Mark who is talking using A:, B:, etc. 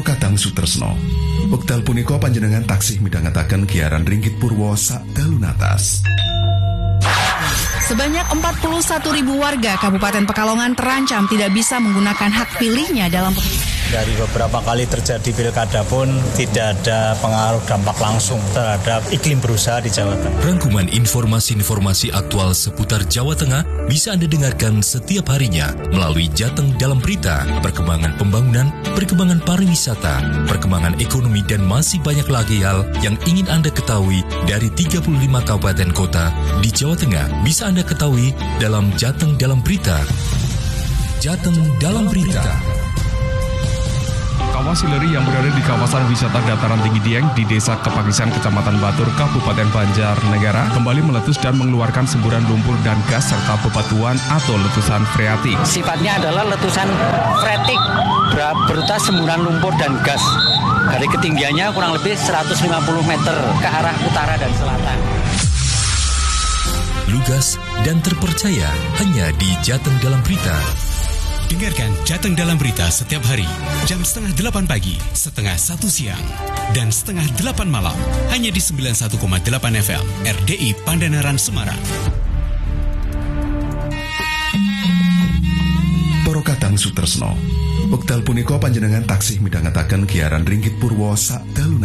A: Para kadang sutresno, wekdal punika panjenengan taksih midhangetaken giaran ringgit purwa sak dalu natas.
B: Sebanyak 41.000 warga Kabupaten Pekalongan terancam tidak bisa menggunakan hak pilihnya dalam pemilihan.
C: Dari beberapa kali terjadi pilkada pun tidak ada pengaruh dampak langsung terhadap iklim berusaha di Jawa Tengah.
D: Rangkuman informasi-informasi aktual seputar Jawa Tengah bisa Anda dengarkan setiap harinya melalui Jateng Dalam Berita, perkembangan pembangunan, perkembangan pariwisata, perkembangan ekonomi, dan masih banyak lagi hal yang ingin Anda ketahui dari 35 kabupaten kota di Jawa Tengah bisa Anda ketahui dalam Jateng Dalam Berita. Jateng Dalam Berita.
E: Kawah Sileri yang berada di kawasan wisata dataran tinggi Dieng di Desa Kepagisan, Kecamatan Batur, Kabupaten Banjarnegara kembali meletus dan mengeluarkan semburan lumpur dan gas serta bebatuan atau letusan freatik.
F: Sifatnya adalah letusan freatik berupa semburan lumpur dan gas. Dari ketinggiannya kurang lebih 150 meter ke arah utara dan selatan.
D: Lugas dan terpercaya hanya di Jateng Dalam Berita.
G: Dengarkan Jateng Dalam Berita setiap hari, jam 7:30 pagi, 7:30 siang, dan 7:30 malam, hanya di 91,8 FM, RDI Pandanaran Semarang.
A: Para kadang sutresno, wekdal punika panjenengan taksih midhangetaken giaran ringgit purwa sak dalu